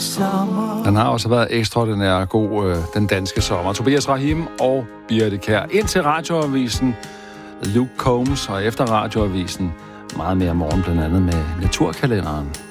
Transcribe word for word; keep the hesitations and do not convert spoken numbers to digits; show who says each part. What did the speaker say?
Speaker 1: sommer.
Speaker 2: Den har også været ekstraordinær god, øh, den danske sommer. Tobias Rahim og Birte Kjær. Ind til Radioavisen, Luke Combs, og efter Radioavisen meget mere morgen, blandt andet med Naturkalenderen.